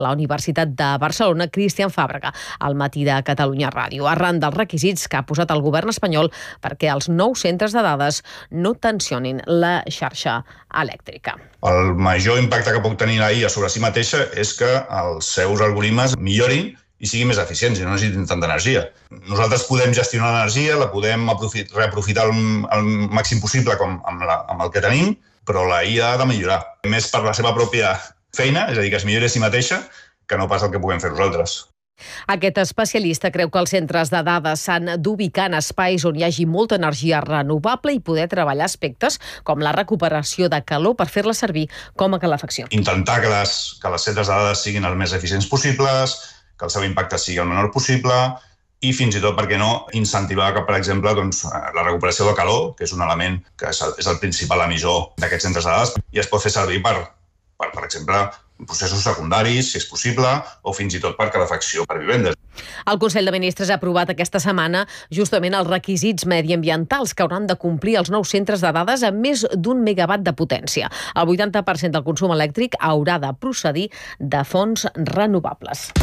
la Universitat de Barcelona, Cristian Fàbrega, al Matí de Catalunya Ràdio, arran dels requisits que ha posat el govern espanyol perquè els nous centres de dades no tensionin la xarxa elèctrica. El major impacte que pot tenir la IA sobre si mateixa és que els seus algoritmes millorin i siguin més eficients i no necessitin tanta energia. Nosaltres podem gestionar l'energia, la podem reaprofitar al màxim possible amb el que tenim, però la IA ha de millorar. Més per la seva pròpia feina, és a dir, que es millori a si mateixa, que no pas el que puguem fer nosaltres. Aquest especialista creu que els centres de dades s'han d'ubicar en espais on hi hagi molta energia renovable i poder treballar aspectes com la recuperació de calor per fer-la servir com a calefacció. Intentar que les centres de dades siguin els més eficients possibles, que el seu impacte sigui el menor possible i fins i tot, per què no, incentivar que, per exemple, la recuperació de calor, que és un element que és el principal emissor d'aquests centres de dades, i es pot fer servir per exemple, processos secundaris, si és possible, o fins i tot per calefacció per vivendes. El Consell de Ministres ha aprovat aquesta setmana justament els requisits mediambientals que hauran de complir els nous centres de dades amb més d'1 megawatt de potència. El 80% del consum elèctric haurà de procedir de fonts renovables.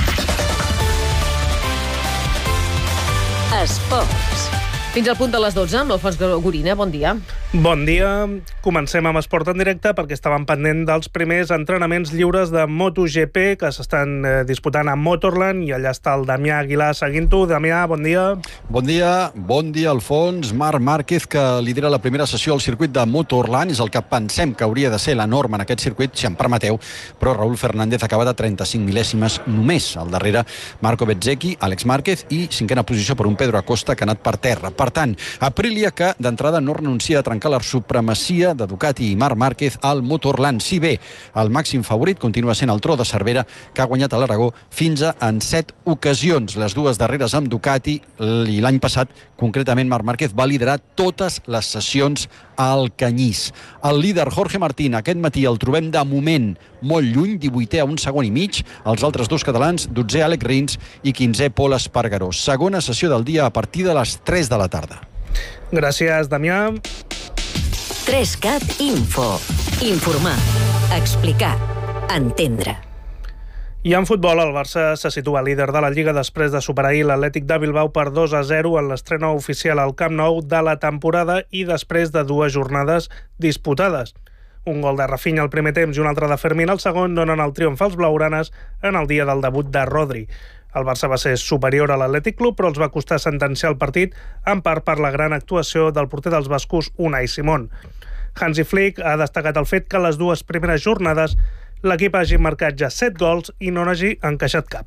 Esports. Fins al punt de les 12 amb l'Alfons Gorina. Bon dia. Bon dia. Comencem amb esport en directe perquè estàvem pendent dels primers entrenaments lliures de MotoGP que s'estan disputant a Motorland i allà està el Damià Aguilar seguint-ho. Damià, bon dia. Bon dia, Alfons. Marc Márquez, que lidera la primera sessió al circuit de Motorland, és el que pensem que hauria de ser la norma en aquest circuit, si em permeteu, però Raúl Fernández acaba de 35 mil·lèsimes només. Al darrere, Marco Bezzecchi, Àlex Márquez i cinquena posició per un Pedro Acosta que ha anat per terra. Per tant, Aprilia, que d'entrada no renuncia a trencar la supremacia de Ducati i Marc Márquez al Motorland. Si bé el màxim favorit continua sent el Tro de Cervera, que ha guanyat a l'Aragó fins en 7 ocasions. Les dues darreres amb Ducati, i l'any passat, concretament, Marc Márquez va liderar totes les sessions al Canyís. El líder Jorge Martín aquest matí el trobem de moment molt lluny, 18è a 1 segon i mig. Els altres dos catalans, 12è Àlex Rins i 15è Pol Espargaró. Segona sessió del dia a partir de les 3 de la tarda. Gràcies, Damià. 3CAT Info. Informar, explicar, entendre. I en futbol, el Barça se situa líder de la Lliga després de superar l'Atlètic de Bilbao per 2-0 en l'estrena oficial al Camp Nou de la temporada i després de 2 jornades disputades. Un gol de Rafinha al primer temps i un altre de Fermín al segon donen el triomf als blaugranes en el dia del debut de Rodri. El Barça va ser superior a l'Atlètic Club, però els va costar sentenciar el partit, en part per la gran actuació del porter dels bascos, Unai Simón. Hansi Flick ha destacat el fet que les 2 primeres jornades l'equip hagi marcat ja 7 gols i no n'hagi encaixat cap.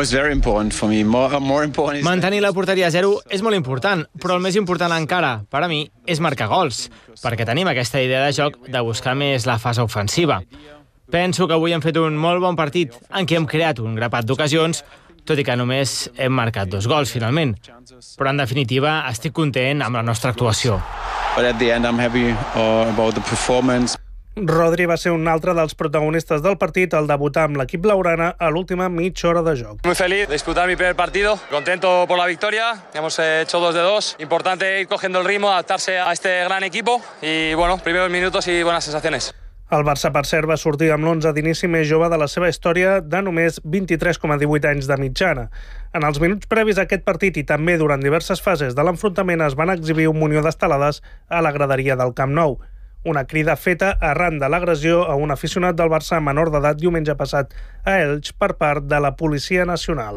Mantenir la porteria a 0 és molt important, però el més important encara, per a mi, és marcar gols, perquè tenim aquesta idea de joc de buscar més la fase ofensiva. Penso que avui hem fet un molt bon partit, en què hem creat un grapat d'ocasions, tot i que només hem marcat 2 gols, finalment. Però, en definitiva, estic content amb la nostra actuació. Rodri va ser un altre dels protagonistes del partit al debutar amb l'equip blaugrana a l'última mitja hora de joc. Muy feliz de disputar mi primer partido, contento por la victoria, hemos hecho 2 de 2, importante ir cogiendo el ritmo, adaptarse a este gran equipo y bueno, primeros minutos y buenas sensaciones. El Barça, per cert, va sortir amb l'11 d'inici més jove de la seva història de només 23,18 anys de mitjana. En els minuts previs a aquest partit i també durant diverses fases de l'enfrontament es van exhibir un munió d'estelades a la graderia del Camp Nou. Una crida feta arran de l'agressió a un aficionat del Barça menor d'edat diumenge passat a Elx per part de la Policia Nacional.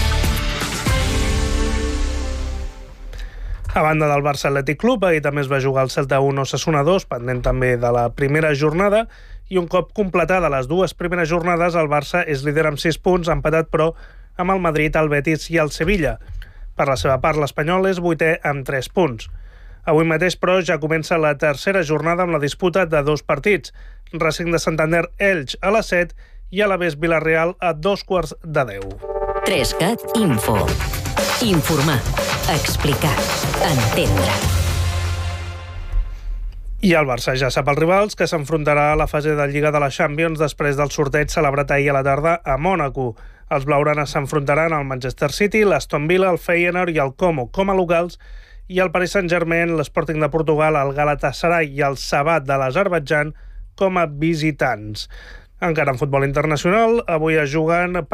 A banda del Barça Atlètic Club, ahir també es va jugar el Celta 1 Osasuna 2, pendent també de la primera jornada, i un cop completada les 2 primeres jornades, el Barça és líder amb 6 punts, empatat però amb el Madrid, el Betis i el Sevilla. Per la seva part, l'Espanyol és 8è amb 3 punts. Avui mateix, però, ja comença la tercera jornada amb la disputa de 2 partits. Racing de Santander Elx a les 7 i a l'Alavés Vila-real a 9:45. 3CAT Info. Informar, explicar, entendre. I el Barça ja sap els rivals que s'enfrontarà a la fase de Lliga de la Champions després del sorteig celebrat ahir a la tarda a Mònaco. Els blaugranes s'enfrontaran al Manchester City, l'Aston Villa, el Feyenoord i el Como com a locals, i el Paris Saint-Germain, l'Sporting de Portugal, el Galatasaray i el Sabat de l'Azerbaidjan com a visitants. Encara en futbol internacional, avui es juguen